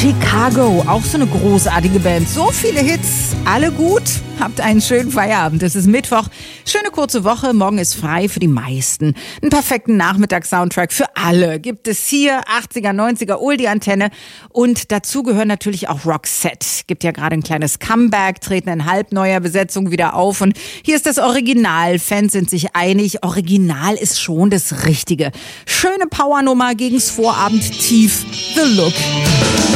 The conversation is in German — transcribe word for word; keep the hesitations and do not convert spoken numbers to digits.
Chicago, auch so eine großartige Band. So viele Hits, alle gut. Habt einen schönen Feierabend. Es ist Mittwoch. Schöne kurze Woche. Morgen ist frei für die meisten. Einen perfekten Nachmittagssoundtrack für alle gibt es hier. achtziger, neunziger, Oldie-Antenne. Und dazu gehören natürlich auch Roxette. Gibt ja gerade ein kleines Comeback, treten in halbneuer Besetzung wieder auf. Und hier ist das Original. Fans sind sich einig. Original ist schon das Richtige. Schöne Powernummer gegen's Vorabend tief. The Look.